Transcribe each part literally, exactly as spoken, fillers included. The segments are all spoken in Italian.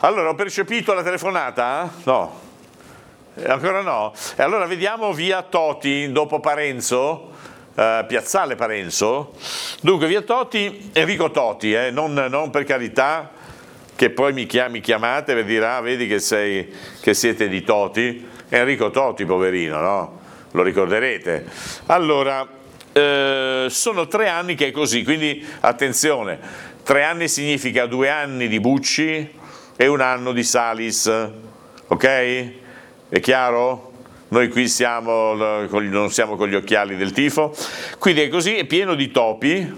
Allora, ho percepito la telefonata? No. Eh, ancora no? E allora vediamo via Toti, dopo Parenzo, eh, Piazzale Parenzo. Dunque, via Toti, Enrico Toti, eh, non, non per carità, che poi mi, chiami, chiamate per dire, ah, vedi che, sei, che siete di Toti. Enrico Toti, poverino, no? Lo ricorderete. Allora, eh, sono tre anni che è così, quindi attenzione, tre anni significa due anni di Bucci e un anno di Salis, ok? È chiaro? Noi qui siamo, non siamo con gli occhiali del tifo, quindi è così, è pieno di topi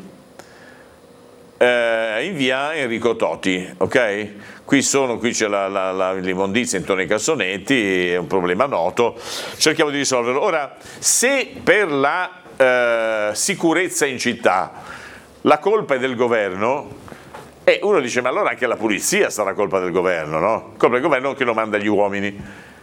eh, in via Enrico Toti, ok? Qui sono, qui c'è la, la, la, l'immondizia intorno ai cassonetti, è un problema noto, cerchiamo di risolverlo. Ora, se per la eh, sicurezza in città la colpa è del governo, e uno dice, ma allora anche la pulizia sarà colpa del governo, no? Colpa del governo che lo manda gli uomini.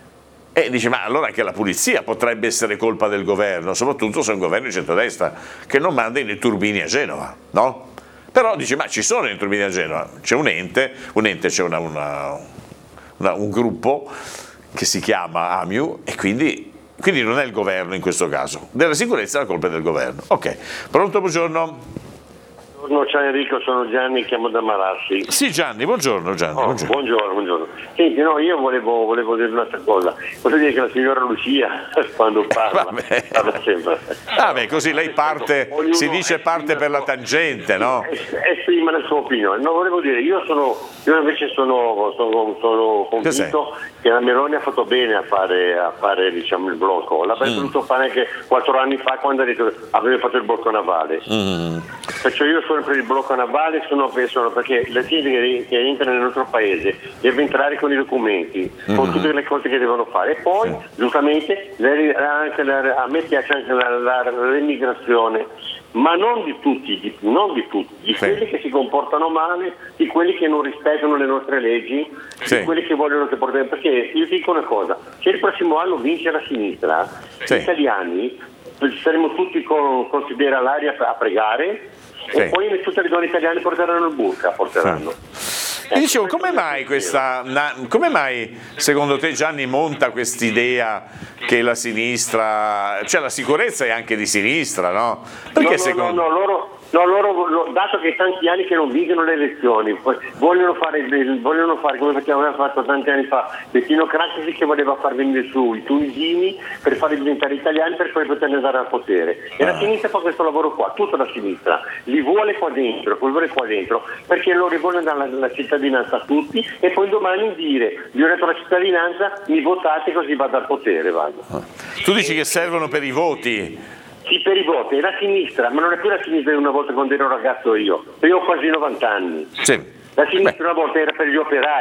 E dice, ma allora anche la pulizia potrebbe essere colpa del governo, soprattutto se è un governo di centrodestra, che non manda i turbini a Genova, no? Però dice, ma ci sono i turbini a Genova, c'è un ente, un ente c'è una, una, una, un gruppo che si chiama AMIU, e quindi, quindi non è il governo in questo caso. Della sicurezza la colpa è del governo. Ok, pronto, buongiorno. Buongiorno, ciao Enrico, sono Gianni, chiamo da Marassi. Sì, Gianni, buongiorno Gianni. Oh, buongiorno. buongiorno, buongiorno. Senti, no, io volevo, volevo dire un'altra cosa. Posso dire che la signora Lucia, quando parla, Vabbè. parla sempre. Ah, beh, così lei parte, Ognuno si dice parte per la tangente, no? Esprima la sua opinione. No, volevo dire, io sono, io invece sono, sono, sono convinto che la Meloni ha fatto bene a fare, a fare diciamo, il blocco. L'avrebbe mm. dovuto fare anche quattro anni fa, quando aveva fatto il blocco navale. Mm. Perciò io sono per il blocco navale, sono, sono perché l'azienda che, che entra nel nostro paese deve entrare con i documenti, mm-hmm. con tutte le cose che devono fare, e poi sì. giustamente le, anche la, a me piace anche la, la, l'immigrazione, ma non di tutti, di, non di tutti, di sì. quelli che si comportano male, di quelli che non rispettano le nostre leggi, sì. di quelli che vogliono che portano, perché io ti dico una cosa, se il prossimo anno vince la sinistra, sì. gli italiani saremo tutti con, con sedere all'aria a pregare. Sì. E poi tutte le donne italiane porteranno il burka, porteranno. Sì. E dicevo, come mai questa, come mai secondo te Gianni monta quest'idea che la sinistra, cioè la sicurezza è anche di sinistra, no? Perché no, no, secondo no, no, loro, no, loro, dato che tanti anni che non vincono le elezioni, vogliono fare, vogliono fare come aveva fatto tanti anni fa Bettino Craxi, che voleva far venire su i tunisini per farli diventare italiani per poi poterli andare al potere. E ah. la sinistra fa questo lavoro qua, tutta la sinistra, li vuole qua dentro, li vuole qua dentro, perché loro vogliono dare la, la cittadinanza a tutti e poi domani dire, vi ho dato la cittadinanza, mi votate così vado al potere, vado. Ah. Tu dici che servono per i voti? Sì, per i voti, è la sinistra, ma non è più la sinistra di una volta quando ero ragazzo io, io ho quasi novanta anni. Sì. La sinistra Beh. una volta era per gli operai.